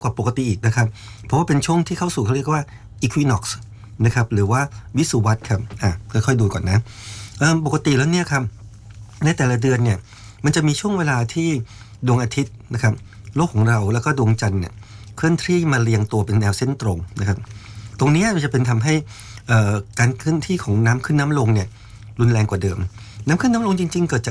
กว่าปกติอีกนะครับเพราะว่าเป็นช่วงที่เข้าสู่เขาเรียกว่า equinox นะครับหรือว่าวิสุวัตครับค่อยๆดูก่อนนะปกติแล้วเนี่ยครับในแต่ละเดือนเนี่ยมันจะมีช่วงเวลาที่ดวงอาทิตย์นะครับโลกของเราแล้วก็ดวงจันทร์เนี่ยเคลื่อนที่มาเรียงตัวเป็นแนวเส้นตรงนะครับตรงนี้มันจะเป็นทำให้การเคลื่อนที่ของน้ำขึ้นน้ำลงเนี่ยรุนแรงกว่าเดิมน้ำขึ้นน้ำลงจริงๆเกิดจาก